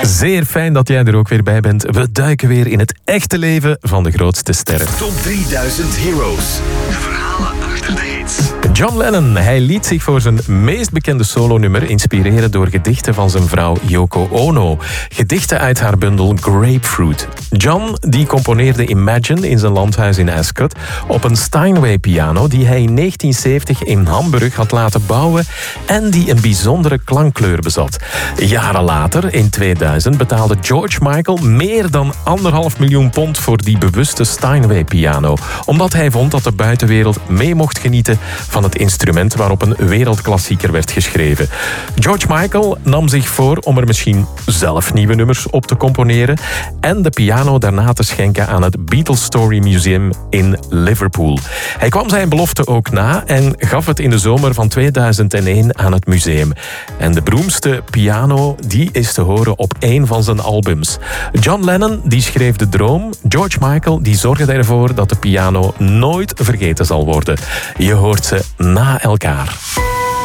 Zeer fijn dat jij er ook weer bij bent. We duiken weer in het echte leven van de grootste sterren. Top 3000 Heroes. De verhalen achter de hits. John Lennon, hij liet zich voor zijn meest bekende solonummer inspireren door gedichten van zijn vrouw Yoko Ono. Gedichten uit haar bundel Grapefruit. John die componeerde Imagine in zijn landhuis in Ascot op een Steinway piano die hij in 1970 in Hamburg had laten bouwen en die een bijzondere klankkleur bezat. Jaren later, in 2000, betaalde George Michael meer dan £1,5 miljoen voor die bewuste Steinway piano, omdat hij vond dat de buitenwereld mee mocht genieten van het instrument waarop een wereldklassieker werd geschreven. George Michael nam zich voor om er misschien zelf nieuwe nummers op te componeren en de piano daarna te schenken aan het Beatles Story Museum in Liverpool. Hij kwam zijn belofte ook na en gaf het in de zomer van 2001 aan het museum. En de beroemdste piano die is te horen op één van zijn albums. John Lennon die schreef de droom, George Michael die zorgde ervoor dat de piano nooit vergeten zal worden. Je hoort ze na elkaar.